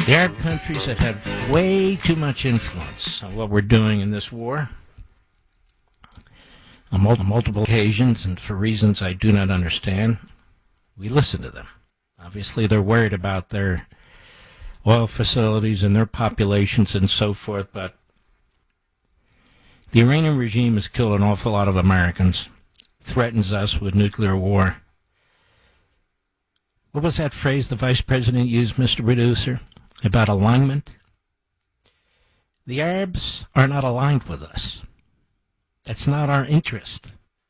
The Arab countries that have way too much influence on what we're doing in this war, on multiple occasions and for reasons I do not understand, we listen to them. Obviously, they're worried about their oil facilities and their populations and so forth, but the Iranian regime has killed an awful lot of Americans, threatens us with nuclear war. What was that phrase the vice president used, Mr. Producer, about alignment? The Arabs are not aligned with us. That's not our interest.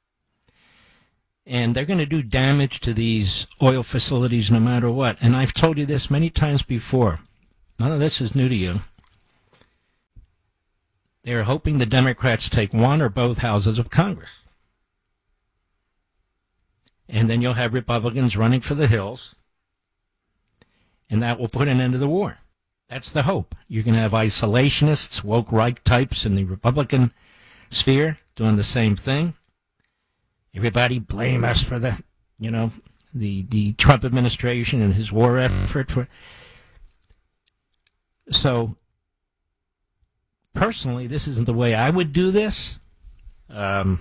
And they're going to do damage to these oil facilities no matter what. And I've told you this many times before. None of this is new to you. They're hoping the Democrats take one or both houses of Congress. And then you'll have Republicans running for the hills. And that will put an end to the war. That's the hope. You're going to have isolationists, woke right types in the Republican sphere doing the same thing. Everybody blame us for the Trump administration and his war effort. So, personally, this isn't the way I would do this. I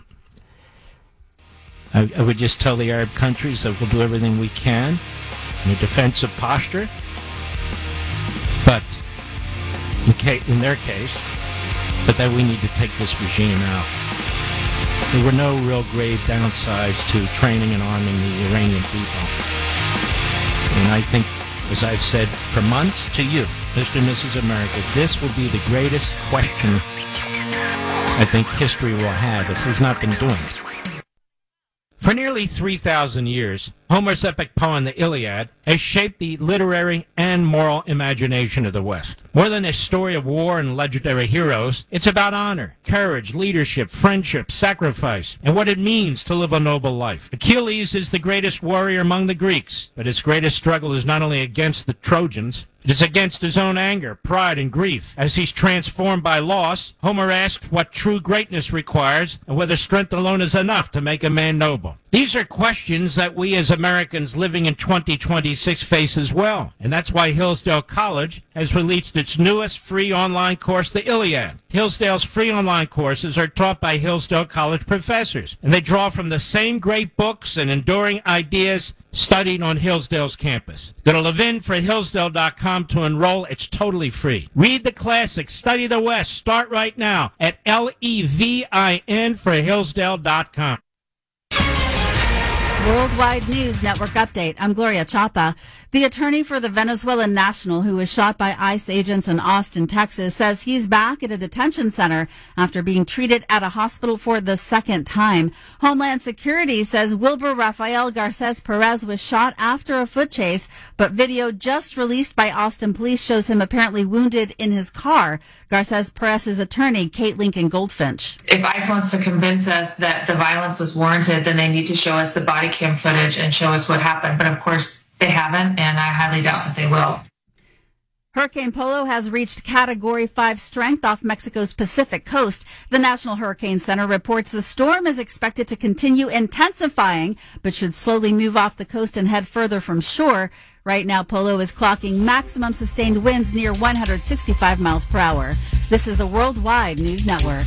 would just tell the Arab countries that we'll do everything we can in a defensive posture. But in their case, but that we need to take this regime out. There were no real grave downsides to training and arming the Iranian people. And I think, as I've said for months to you, Mr. and Mrs. America, this will be the greatest question I think history will have if we've not been doing it. For nearly 3,000 years, Homer's epic poem, the Iliad, has shaped the literary and moral imagination of the West. More than a story of war and legendary heroes, it's about honor, courage, leadership, friendship, sacrifice, and what it means to live a noble life. Achilles is the greatest warrior among the Greeks, but his greatest struggle is not only against the Trojans, it is against his own anger, pride, and grief. As he's transformed by loss, Homer asks what true greatness requires and whether strength alone is enough to make a man noble. These are questions that we as Americans living in 2026 face as well. And that's why Hillsdale College has released its newest free online course, the Iliad. Hillsdale's free online courses are taught by Hillsdale College professors, and they draw from the same great books and enduring ideas studied on Hillsdale's campus. Go to levinforhillsdale.com to enroll. It's totally free. Read the classics, study the West. Start right now at LEVIN for Hillsdale.com. Worldwide News Network update. I'm Gloria Chapa. The attorney for the Venezuelan national who was shot by ICE agents in Austin, Texas, says he's back at a detention center after being treated at a hospital for the second time. Homeland Security says Wilbur Rafael Garces Perez was shot after a foot chase, but video just released by Austin police shows him apparently wounded in his car. Garces Perez's attorney, Kate Lincoln Goldfinch. If ICE wants to convince us that the violence was warranted, then they need to show us the body cam footage and show us what happened. But of course, they haven't, and I highly doubt that they will. Hurricane Polo has reached Category 5 strength off Mexico's Pacific coast. The National Hurricane Center reports the storm is expected to continue intensifying, but should slowly move off the coast and head further from shore. Right now, Polo is clocking maximum sustained winds near 165 miles per hour. This is the Worldwide News Network.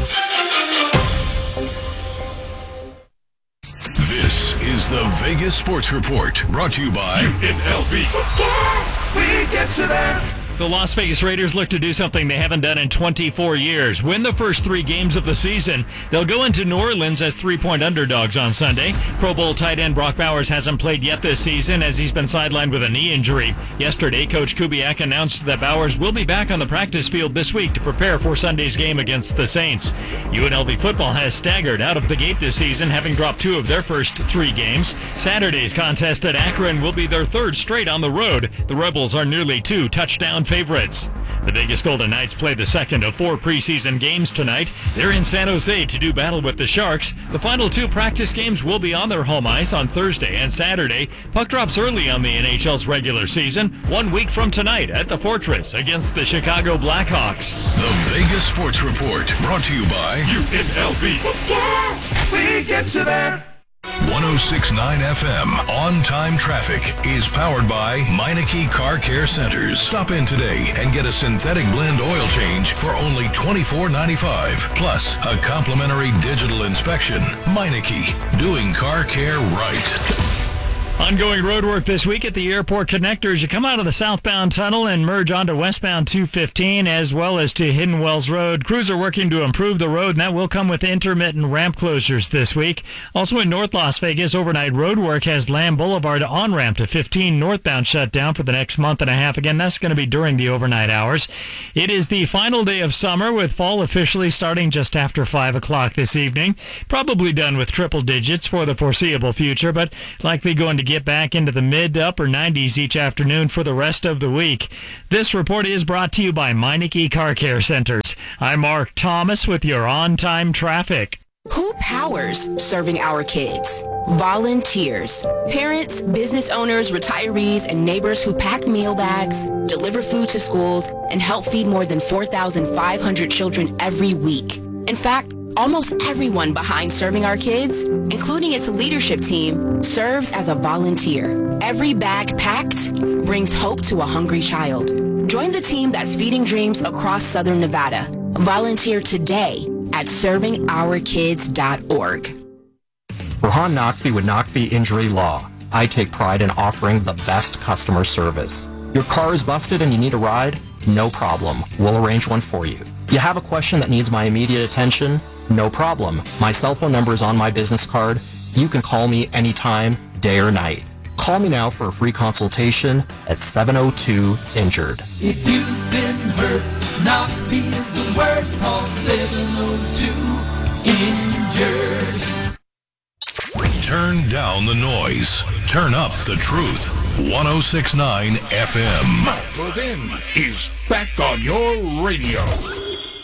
This is the Vegas Sports Report, brought to you by UNLV. Tickets! We get you there. The Las Vegas Raiders look to do something they haven't done in 24 years. Win the first 3 games of the season. They'll go into New Orleans as 3-point underdogs on Sunday. Pro Bowl tight end Brock Bowers hasn't played yet this season as he's been sidelined with a knee injury. Yesterday, Coach Kubiak announced that Bowers will be back on the practice field this week to prepare for Sunday's game against the Saints. UNLV football has staggered out of the gate this season, having dropped 2 of their first 3 games. Saturday's contest at Akron will be their 3rd straight on the road. The Rebels are nearly 2 touchdown favorites. The Vegas Golden Knights play the second of 4 preseason games tonight. They're in San Jose to do battle with the Sharks. The final 2 practice games will be on their home ice on Thursday and Saturday. Puck drops early on the NHL's regular season, 1 week from tonight at the Fortress against the Chicago Blackhawks. The Vegas Sports Report, brought to you by UNLV. Tickets! We get you there. 101.9 106.9 FM On-Time Traffic is powered by Meineke Car Care Centers. Stop in today and get a synthetic blend oil change for only $24.95. Plus, a complimentary digital inspection. Meineke, doing car care right. Ongoing road work this week at the airport connector as you come out of the southbound tunnel and merge onto westbound 215 as well as to Hidden Wells Road. Crews are working to improve the road, and that will come with intermittent ramp closures this week. Also in North Las Vegas, overnight road work has Lamb Boulevard on-ramp to 15 northbound shut down for the next month and a half. Again, that's going to be during the overnight hours. It is the final day of summer, with fall officially starting just after 5 o'clock this evening. Probably done with triple digits for the foreseeable future, but likely going to get back into the mid to upper 90s each afternoon for the rest of the week. This report is brought to you by Meineke Car Care Centers. I'm Mark Thomas with your on-time traffic. Who powers serving our kids? Volunteers. Parents, business owners, retirees, and neighbors who pack meal bags, deliver food to schools, and help feed more than 4,500 children every week. In fact, almost everyone behind Serving Our Kids, including its leadership team, serves as a volunteer. Every bag packed brings hope to a hungry child. Join the team that's feeding dreams across Southern Nevada. Volunteer today at ServingOurKids.org. Rohan Naqvi with Naqvi Injury Law. I take pride in offering the best customer service. Your car is busted and you need a ride? No problem. We'll arrange one for you. You have a question that needs my immediate attention? No problem. My cell phone number is on my business card. You can call me anytime, day or night. Call me now for a free consultation at 702-INJURED. If you've been hurt, Naqvi is the word. Call 702-INJURED. Turn down the noise. Turn up the truth. 106.9 FM. Matt Levin is back on your radio.